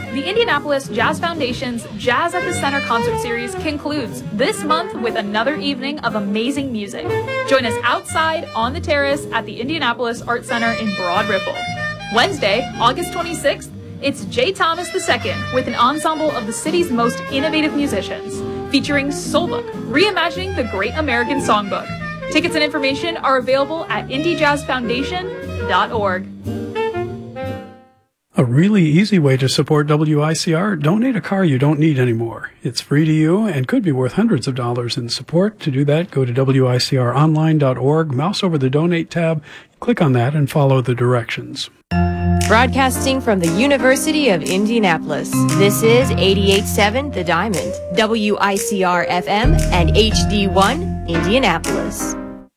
The Indianapolis Jazz Foundation's Jazz at the Center concert series concludes this month with another evening of amazing music. Join us outside on the terrace at the Indianapolis Art Center in Broad Ripple. Wednesday, August 26th, it's Jay Thomas II with an ensemble of the city's most innovative musicians, featuring Soulbook, reimagining the Great American Songbook. Tickets and information are available at indiejazzfoundation.org. A really easy way to support WICR, donate a car you don't need anymore. It's free to you and could be worth hundreds of dollars in support. To do that, go to WICRonline.org, mouse over the Donate tab, click on that, and follow the directions. Broadcasting from the University of Indianapolis, this is 88.7 The Diamond, WICR FM, and HD1 Indianapolis.